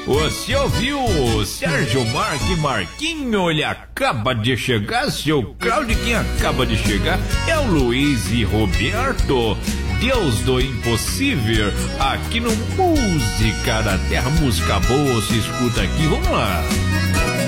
Você ouviu o Sérgio Marquinho, ele acaba de chegar, seu Cláudio, quem acaba de chegar é o Luiz e Roberto, Deus do Impossível, aqui no Música da Terra, música boa, se escuta aqui, vamos lá.